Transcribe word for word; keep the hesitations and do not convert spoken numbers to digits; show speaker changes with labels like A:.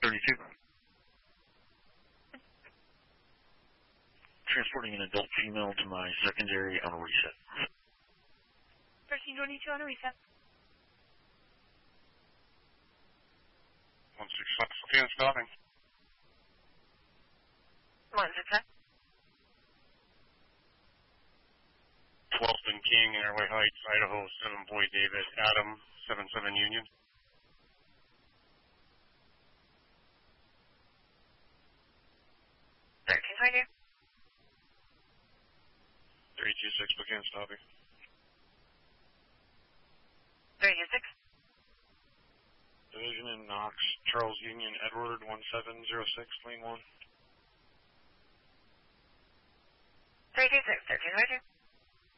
A: thirty-two. Transporting an adult female to my secondary on a reset.
B: thirteen twenty-two on a reset.
C: one six five, Spokane stopping.
B: one six five.
C: Twelfton King, Airway Heights, Idaho, seven Boy David, Adam, seven seven Union.
B: thirteen twenty.
C: three two six, Spokane stopping.
B: three two six.
C: Division in Knox, Charles Union, Edward, one seven zero six, lane one.
B: three two six, thirteen twenty.